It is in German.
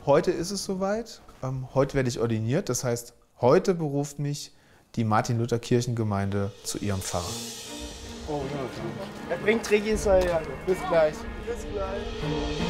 heute ist es soweit. Heute werde ich ordiniert. Das heißt, heute beruft mich die Martin-Luther-Kirchengemeinde zu ihrem Pfarrer. Oh, ja. Er bringt Regis. Bis gleich. Bis gleich.